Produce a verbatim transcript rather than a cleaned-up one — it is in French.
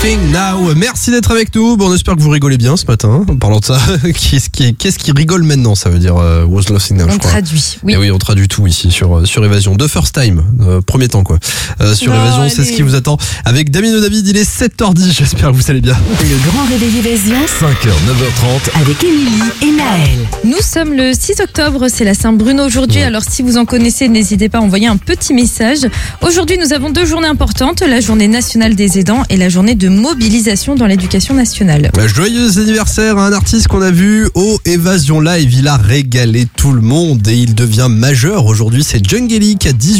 Now, merci d'être avec nous. Bon, on espère que vous rigolez bien ce matin. En parlant de ça, qu'est-ce qui, qu'est-ce qui rigole maintenant? Ça veut dire uh, was lost in now, on je crois. traduit, oui. Et oui, on traduit tout ici sur sur Évasion. The first time, euh, premier temps quoi. Euh, sur non, Évasion, allez. c'est ce qui vous attend. Avec Damien et David, il est sept heures dix. J'espère que vous allez bien. Le grand réveil Évasion, cinq heures, neuf heures trente. avec Émilie et Maël. Nous sommes le six octobre, c'est la Saint-Bruno aujourd'hui. Ouais. Alors si vous en connaissez, n'hésitez pas à envoyer un petit message. Aujourd'hui, nous avons deux journées importantes, la journée nationale des aidants et la journée de mobilisation dans l'éducation nationale. Joyeux anniversaire à un artiste qu'on a vu au Évasion Live. Il a régalé tout le monde et il devient majeur aujourd'hui. C'est Jungeli qui a dix-huit